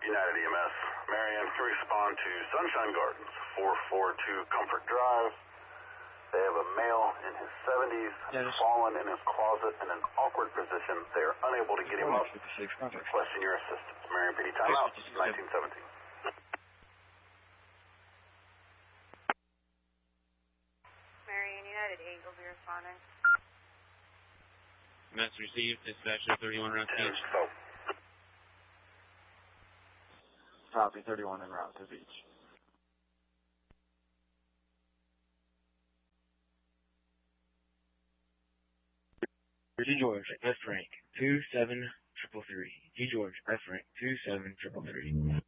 United EMS. Marianne, can respond to Sunshine Gardens, 442 Comfort Drive. They have a male in his 70s, fallen in his closet in an awkward position. They are unable to get him up. Requesting your assistance. Marianne, PD timeout, 1917. Marianne United 8 will be responding. Message received. Dispatcher 31 route to beach. Copy 31 en route to beach. G George, F rank 27333. G George, F rank 27333.